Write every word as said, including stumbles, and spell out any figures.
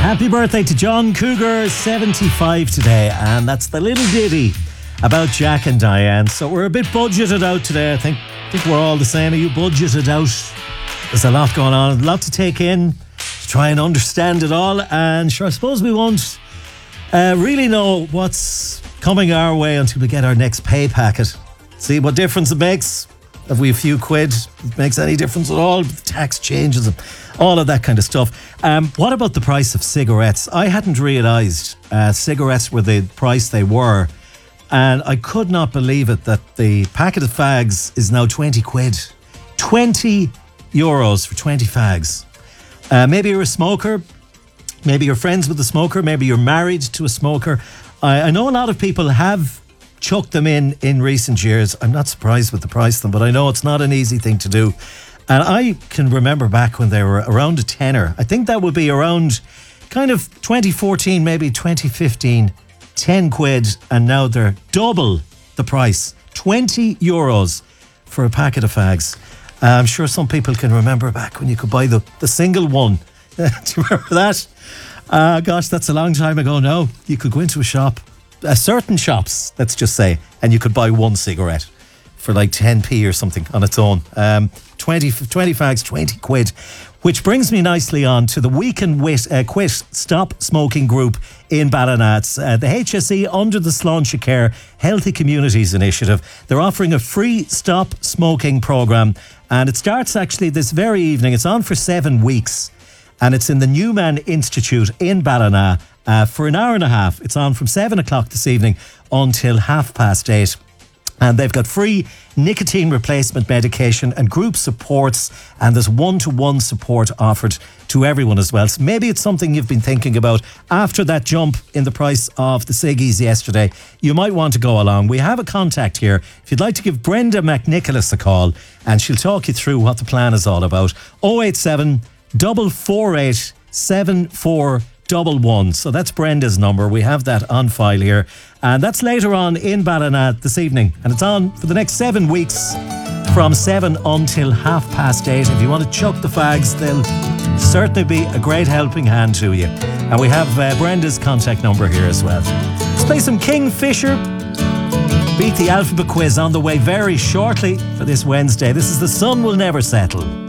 Happy birthday to John Cougar, seventy-five today, and that's the little ditty about Jack and Diane. So we're a bit budgeted out today. I think, I think we're all the same. Are you budgeted out? There's a lot going on, a lot to take in, to try and understand it all. And sure, I suppose we won't uh, really know what's coming our way until we get our next pay packet. See what difference it makes. Have we a few quid? It makes any difference at all? The tax changes and all of that kind of stuff. Um, what about the price of cigarettes? I hadn't realised uh, cigarettes were the price they were. And I could not believe it that the packet of fags is now twenty quid. twenty euros for twenty fags. Uh, maybe you're a smoker. Maybe you're friends with a smoker. Maybe you're married to a smoker. I, I know a lot of people have chucked them in in recent years. I'm not surprised with the price of them, but I know it's not an easy thing to do. And I can remember back when they were around a tenner. I think that would be around kind of twenty fourteen, maybe twenty fifteen, ten quid, and now they're double the price. twenty euros for a packet of fags. Uh, I'm sure some people can remember back when you could buy the, the single one. Do you remember that? Uh, gosh, that's a long time ago now. You could go into a shop, uh, certain shops, let's just say, and you could buy one cigarette for like ten p or something on its own. Um, twenty, twenty fags, twenty quid. Which brings me nicely on to the We Can Wit, uh, Quit Stop Smoking group in Ballina. It's uh, the H S E under the Sláinte Care Healthy Communities Initiative. They're offering a free stop smoking programme, and it starts actually this very evening. It's on for seven weeks, and it's in the Newman Institute in Ballina uh, for an hour and a half. It's on from seven o'clock this evening until half past eight. And they've got free nicotine replacement medication and group supports, and there's one-to-one support offered to everyone as well. So maybe it's something you've been thinking about after that jump in the price of the ciggies yesterday. You might want to go along. We have a contact here. If you'd like to give Brenda McNicholas a call, and she'll talk you through what the plan is all about. oh eight seven, four four eight, seven four one one. So that's Brenda's number. We have that on file here. And that's later on in Ballina this evening. And it's on for the next seven weeks from seven until half past eight. If you want to chuck the fags, they'll certainly be a great helping hand to you. And we have uh, Brenda's contact number here as well. Let's play some Kingfisher. Beat the Alphabet Quiz on the way very shortly for this Wednesday. This is The Sun Will Never Settle.